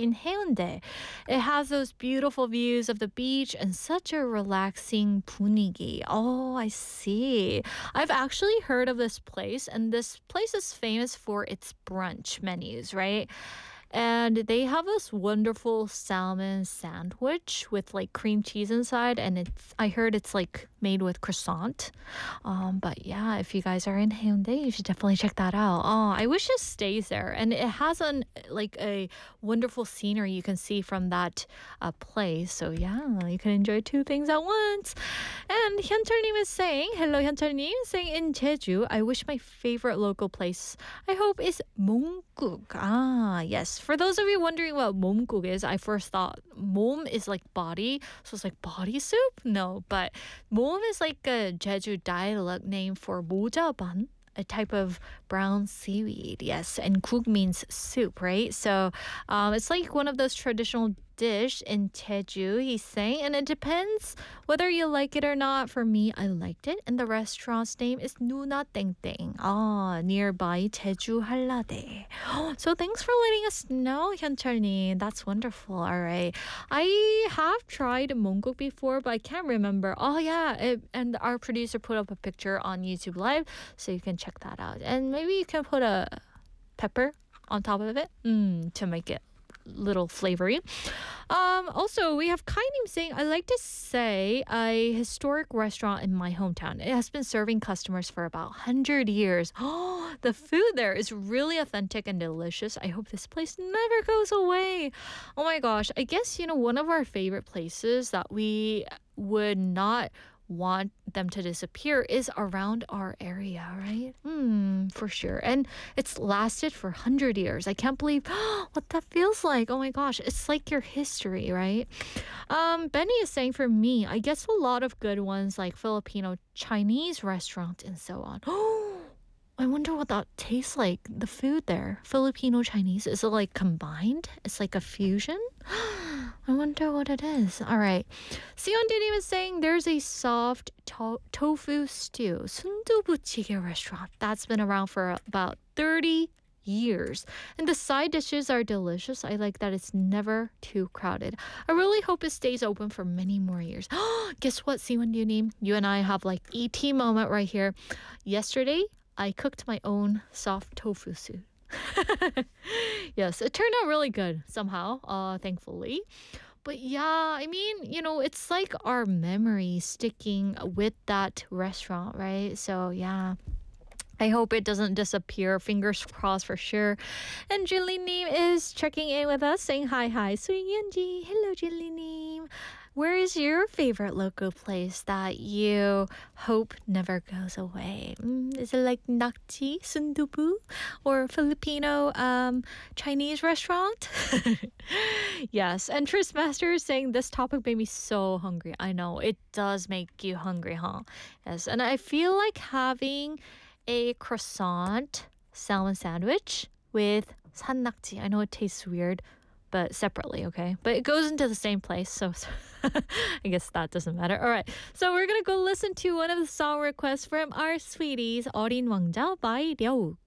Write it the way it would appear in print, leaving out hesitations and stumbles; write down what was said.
in Haeundae. It has those beautiful views of the beach and such a relaxing 분위기. Oh, I see. I've actually heard of this place, and this place is famous for its brunch menus, right? And they have this wonderful salmon sandwich with like cream cheese inside, and I heard it's like made with croissant. But yeah, if you guys are in Haeundae, you should definitely check that out. Oh, I wish it stays there, and it has a wonderful scenery you can see from that place. So yeah, you can enjoy two things at once. And Hyunchul님 is saying, hello Hyunchul님, saying in Jeju, I wish my favorite local place, I hope, is Mongkuk. Ah, yes. For those of you wondering what Momguk is, I first thought mom is like body, so it's like body soup? No, but mom is like a Jeju dialect name for mojaban, a type of brown seaweed. Yes, and kuk means soup, right? So it's like one of those traditional dish in Jeju, he's saying, and it depends whether you like it or not. For me, I liked it, and the restaurant's name is Nuna 땡땡. Nearby Jeju Hallade. So thanks for letting us know, Hyunchul님. That's wonderful. All right, I have tried Mongkuk before, but I can't remember. Oh yeah, and our producer put up a picture on YouTube Live, so you can check that out. And maybe you can put a pepper on top of it to make it little flavory. Also, we have Kainim saying, I like to say a historic restaurant in my hometown. It has been serving customers for about 100 years. Oh, the food there is really authentic and delicious. I hope this place never goes away. Oh my gosh, I guess, one of our favorite places that we would not want them to disappear is around our area, right? For sure. And it's lasted for 100 years. I can't believe what that feels like. Oh my gosh, it's like your history, right? Benny is saying, for me, I guess a lot of good ones like Filipino, Chinese restaurant, and so on. I wonder what that tastes like, the food there. Filipino Chinese, is it like combined? It's like a fusion? I wonder what it is. All right. Sion Dinim is saying there's a soft tofu stew, sundubuchige restaurant that's been around for about 30 years. And the side dishes are delicious. I like that it's never too crowded. I really hope it stays open for many more years. Guess what, Sion Dinim? You and I have like ET moment right here. Yesterday, I cooked my own soft tofu soup. Yes, it turned out really good somehow, thankfully. But yeah, I mean, it's like our memory sticking with that restaurant, right? So yeah, I hope it doesn't disappear. Fingers crossed for sure. And Jillinim is checking in with us, saying hi. Suyenji. Hello, Jillinim. Where is your favorite local place that you hope never goes away? Is it like Nakji, Sundubu, or Filipino Chinese restaurant? Yes, and Tris Master is saying this topic made me so hungry. I know, it does make you hungry, huh? Yes, and I feel like having a croissant salmon sandwich with sannakji. I know it tastes weird, but separately, okay? But it goes into the same place, so I guess that doesn't matter. All right, so we're gonna go listen to one of the song requests from our sweeties, 어린 왕자 by Ryeowook.